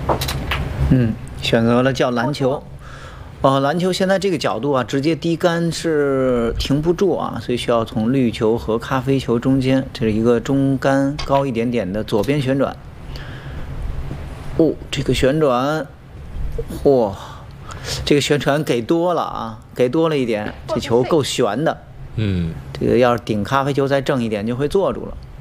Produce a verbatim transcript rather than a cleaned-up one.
嗯，选择了叫篮球。哦，篮球现在这个角度啊，直接低杆是停不住啊，所以需要从绿球和咖啡球中间，这是一个中杆高一点点的左边旋转。哦，这个旋转，嚯、这个旋转给多了啊，给多了一点，这球够悬的。 嗯， 这个要是顶咖啡球再正一点，就会坐住了。